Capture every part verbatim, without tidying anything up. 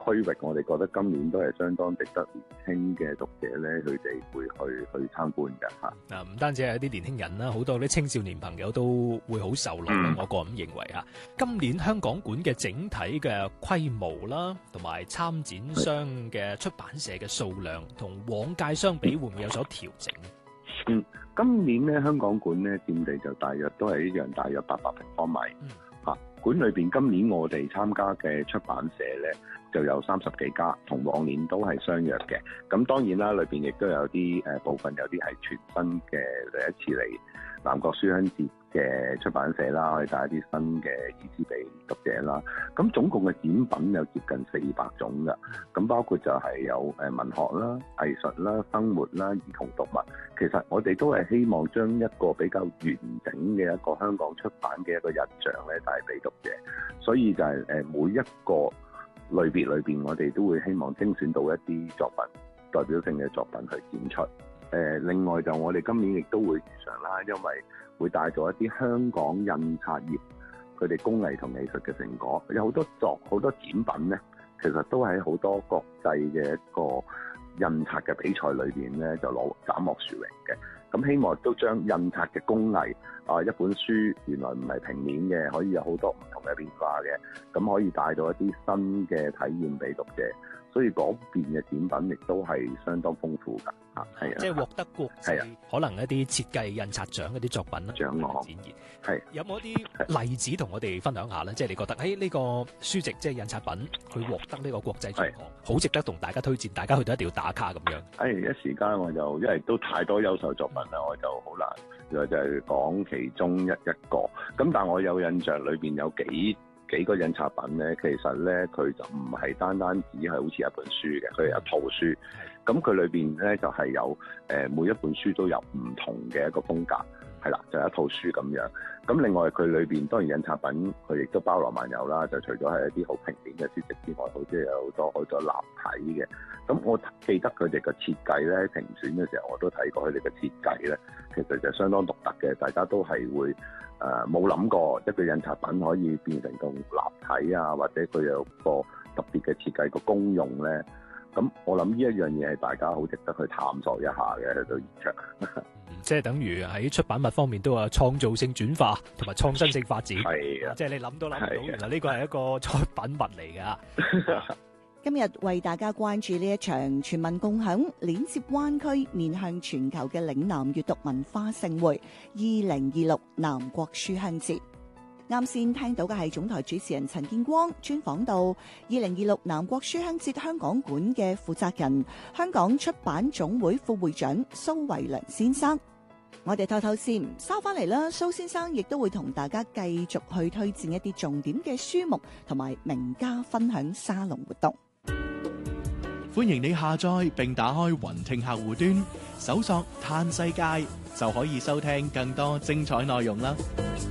區域，我哋覺得今年都係相當值得年輕嘅讀者咧，佢哋會去去參觀嘅嚇。 啊，唔單止係一啲年輕人啦，好多啲青少年朋友都會好受落啦。 嗯、 我個人認為嚇，今年香港館嘅整體嘅規模啦，同埋參展商嘅出版社嘅數量，同往屆相比，會唔會有所調整？ 嗯，今年咧香港館咧佔地就大約都係一樣，大約八百平方米。嗯嚇，館裏邊今年我哋參加嘅出版社咧就有三十幾家，同往年都係相若嘅。咁當然啦，裏邊亦都有啲誒、呃、部分有啲係全新嘅第一次嚟南國書香節嘅出版社啦，可以帶一啲新嘅意思俾讀者啦。咁總共嘅展品有接近四百種㗎，咁包括就係有誒文學啦、藝術啦、生活啦、兒童讀物。其實我哋都係希望將一個比較完整嘅一個香港出版嘅一個印象咧帶俾讀者，所以就係誒每一個類別裏邊，我哋都會希望精選到一啲作品代表性嘅作品去展出。誒、呃，另外就我哋今年亦都會如常啦，因為會帶咗一啲香港印刷業佢哋工藝同藝術嘅成果，有好多作好多展品咧，其實都喺好多國際嘅一個印刷嘅比賽裏邊咧就攞斬獲殊榮嘅。咁希望都將印刷嘅工藝啊，一本書原來唔係平面嘅，可以有好多唔同嘅變化嘅，咁可以帶到一啲新嘅體驗俾讀者。所以嗰邊嘅展品亦都係相當豐富㗎，啊，係啊， 即係獲得國際可能一啲設計印刷獎嗰啲作品啦， 獎項展現。 係有冇一啲例子同我哋分享下咧？即係你覺得喺呢個書籍即係印刷品，佢獲得呢個國際獎項，好值得同大家推薦，大家去到一定要打卡咁樣。 誒一時間我就因為都太多優秀作品啦，我就好難，就就係講其中一一個。咁但係我有印象裏邊有幾幾個印刷品咧，其實咧佢就唔係單單只係好似一本書嘅，佢係一套書。咁佢裏邊咧就係有誒每一本書都有唔同嘅一個風格，係啦，就係一套書咁樣。咁另外佢裏邊當然印刷品佢亦都包羅萬有啦，就除咗係一啲好平面嘅書籍之外，好似有好多好多立體嘅。咁我記得佢哋嘅設計咧，評選嘅時候我都睇過佢哋嘅設計咧，其實就相當獨特嘅，大家都係會。誒冇諗過一個印刷品可以變成咁立體啊，或者佢有個特別嘅設計個功用咧。咁我諗呢一樣嘢係大家好值得去探索一下嘅喺度現場。 嗯、即係等於喺出版物方面都有創造性轉化同埋創新性發展。係啊，即係你諗都諗唔到，原來呢個係一個作品物嚟㗎。 今日為大家關注呢一場全民共享、鏈接灣區、面向全球嘅嶺南閱讀文化盛會二零二六南國書香節。啱先聽到嘅係總台主持人陳建光專訪到二零二六南國書香節香港館嘅負責人、香港出版總會副會長蘇維良先生。我哋透透先，收翻嚟啦。蘇先生亦都會同大家繼續去推薦一啲重點嘅書目同埋名家分享沙龍活動。 歡迎你下載並打開雲聽客戶端，搜索嘆世界就可以收聽更多精彩內容啦。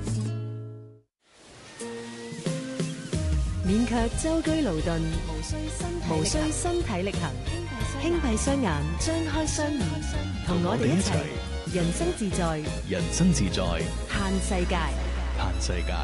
免卻舟車勞頓，無需身體力行，輕閉雙眼，張開雙耳，同我哋一齊人生自在， 人生自在， 嘆世界， 嘆世界。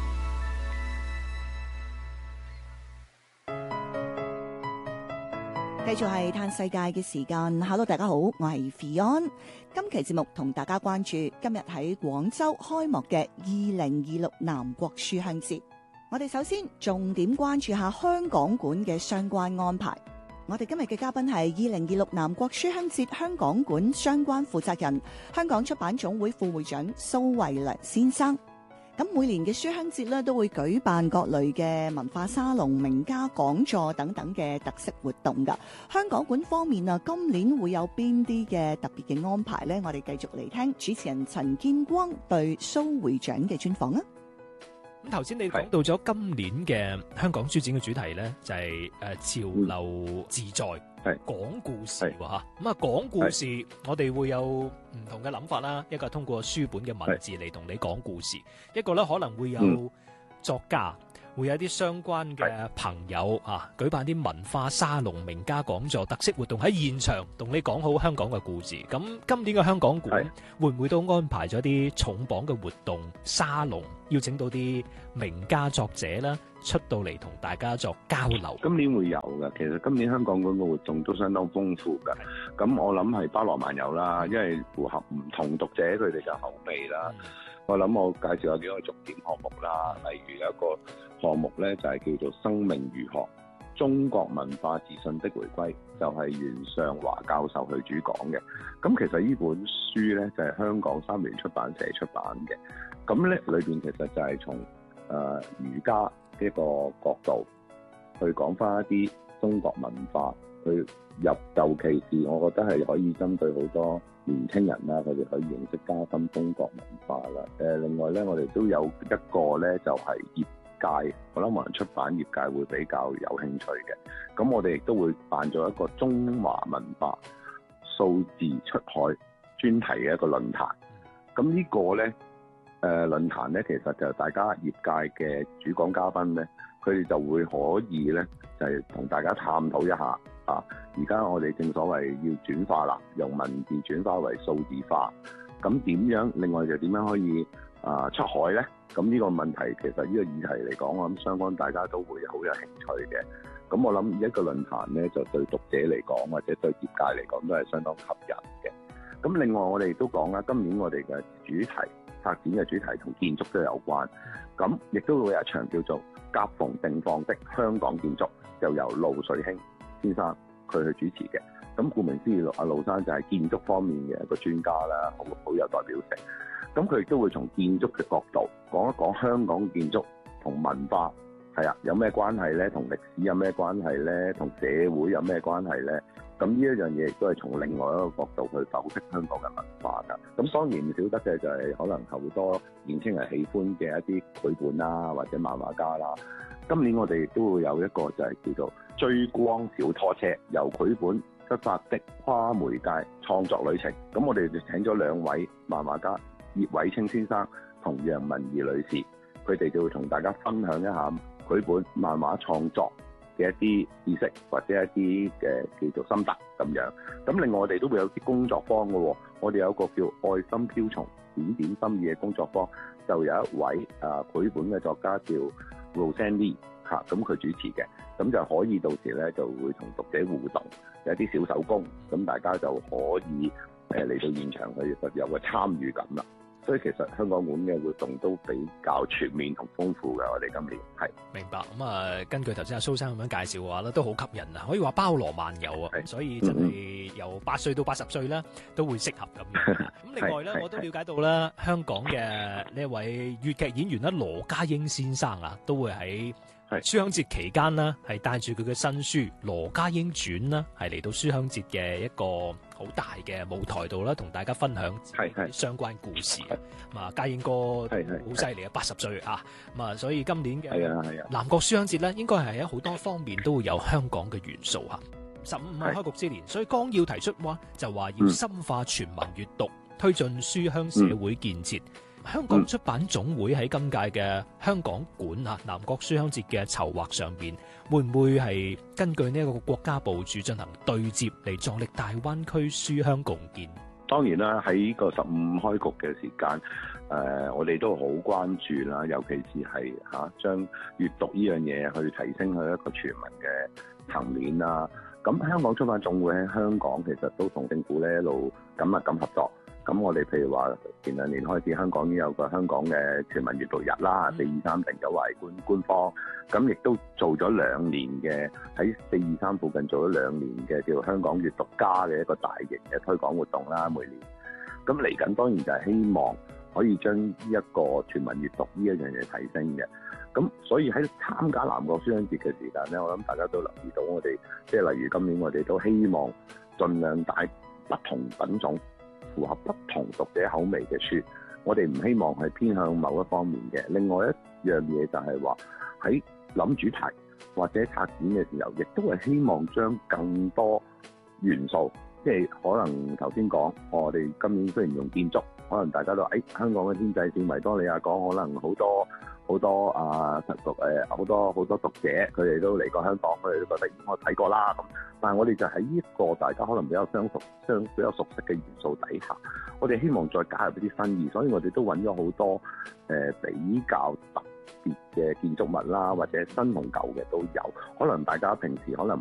繼續係嘆世界嘅時間。Hello，大家好，我係 Fion。今期節目同大家關注今日喺廣州開幕嘅二零二六南國書香節。我哋首先重點關注下香港館嘅相關安排。我哋今日嘅嘉賓係二零二六南國書香節香港館相關負責人、香港出版總會副會長蘇維良先生。咁每年嘅書香節咧都會舉辦各類嘅文化沙龍、名家講座等等嘅特色活動噶。香港館方面啊，今年會有邊啲嘅特別嘅安排呢？我哋繼續嚟聽主持人陳建光對蘇會長嘅專訪啊！ 咁頭先你講到咗今年嘅香港書展嘅主題咧，就係誒潮流自在，係講故事喎嚇。咁啊講故事，我哋會有唔同嘅諗法啦。一個係通過書本嘅文字嚟同你講故事，一個咧可能會有作家會有啲相關嘅朋友啊，舉辦啲文化沙龍、名家講座、特色活動喺現場同你講好香港嘅故事。咁今年嘅香港館會唔會都安排咗啲重磅嘅活動沙龍，邀請到啲名家作者啦出到嚟同大家作交流？ 今年會有嘅，其實今年香港館嘅活動都相當豐富㗎。咁我諗係包羅萬有啦，因為符合唔同讀者佢哋嘅口味啦。嗯、我諗我介紹下幾個重點項目啦，例如有一個項目咧就係叫做生命儒學，中國文化自信的回歸，就係袁尚華教授去主講嘅。咁其實呢本書咧就係香港三聯出版社出版嘅。咁咧裏邊其實就係從誒儒家呢個角度去講翻一啲中國文化，去入尤其是我覺得係可以針對好多年青人啦，佢哋可以認識加深中國文化啦。誒，另外咧，我哋都有一個咧就係業界，我諗可能出版業界會比較有興趣嘅。咁我哋亦都會辦咗一個中華文化數字出海專題嘅一個論壇。咁呢個咧，誒論壇咧，其實就大家業界嘅主講嘉賓咧，佢哋就會可以咧，就係同大家探討一下啊。而家我哋正所謂要轉化啦，用文字轉化為數字化。咁點樣？另外就點樣可以啊出海咧？咁呢個問題其實呢個議題嚟講，我諗相關大家都會好有興趣嘅。咁我諗一個論壇咧，就對讀者嚟講，或者對業界嚟講，都係相當吸引嘅。咁另外我哋都講啦，今年我哋嘅主題策展嘅主題同建築都有關。咁亦都會有一場叫做夾縫定放的香港建築，就由盧瑞興先生佢去主持嘅。咁顧名思義，阿盧生就係建築方面嘅一個專家啦，好好有代表性。咁佢亦都會從建築嘅角度講一講香港建築同文化係啊有咩關係咧，同歷史有咩關係咧，同社會有咩關係咧？咁呢一樣嘢亦都係從另外一個角度去剖析香港嘅文化㗎。咁當然唔少得嘅就係可能好多年輕人喜歡嘅一啲繪本啦，或者漫畫家啦。今年我哋亦都會有一個就係叫做追光小拖車，由繪本出發的跨媒介創作旅程。咁我哋就請咗兩位漫畫家葉偉清先生同楊文儀女士，佢哋就會同大家分享一下繪本漫畫創作嘅一啲知識或者一啲嘅叫做心得咁樣。咁另外我哋都會有啲工作坊嘅喎，我哋有一個叫愛心飄松點點心意嘅工作坊，就有一位啊繪本嘅作家叫 Roseanne Lee 嚇，咁佢主持嘅，咁就可以到時咧就會同讀者互動，有啲小手工，咁大家就可以誒嚟到現場去有個參與感啦。所以其實香港館嘅活動都比較全面同豐富嘅，我哋今年係明白。 咁啊，根據頭先阿蘇生咁樣介紹嘅話咧，都好吸引啊，可以話包羅萬有啊，所以真係由八歲到八十歲咧都會適合咁樣。咁另外咧，我都了解到啦，香港嘅呢一位粵劇演員啦，羅家英先生啊，都會喺書香節期間呢，係帶住佢嘅新書《羅家英傳》啦，係嚟到書香節嘅一個好大嘅舞台度啦，同大家分享相關故事。咁啊，家英哥好犀利啊，八十歲啊，咁啊，所以今年嘅南國書香節咧，應該係喺好多方面都會有香港嘅元素嚇。十五屆開局之年，所以綱要提出話就話要深化全民閱讀，推進書香社會建設。香港出版總會喺今屆嘅香港館啊南國書香節嘅籌劃上邊，會唔會係根據呢一個國家部署進行對接嚟助力大灣區書香共建？ 當然啦，喺個十五開局嘅時間，誒、呃，我哋都好關注啦，尤其是係嚇將閱讀呢樣嘢去提升去一個全民嘅層面啦。咁香港出版總會喺香港其實都同政府咧一路緊密咁合作。咁我哋譬如話前兩年開始，香港已經有個香港嘅全民閱讀日啦，四二三定咗為官官方，咁亦都做咗兩年嘅喺四二三附近做咗兩年嘅叫香港閱讀家嘅一個大型嘅推廣活動啦，每年。咁嚟緊當然就係希望可以將呢一個全民閱讀呢一樣嘢提升嘅。咁所以喺參加南國書香節嘅時間咧，我諗大家都留意到我哋，即係例如今年我哋都希望盡量帶不同品種，符合不同讀者口味嘅書，我哋唔希望係偏向某一方面嘅。另外一樣嘢就係話喺諗主題或者策展嘅時候，亦都係希望將更多元素，即係可能頭先講，我哋今年雖然用建築，可能大家都誒、哎、香港嘅天際線維多利亞港可能好多好好多啊讀誒好多好多讀者，佢哋都嚟過香港，佢哋都覺得我睇過啦咁。但係我哋就喺呢一個大家可能比較相熟、相比較熟悉嘅元素底下，我哋希望再加入一啲新意，所以我哋都揾咗好多誒、呃、比較特別嘅建築物啦，或者新同舊嘅都有。可能大家平時可能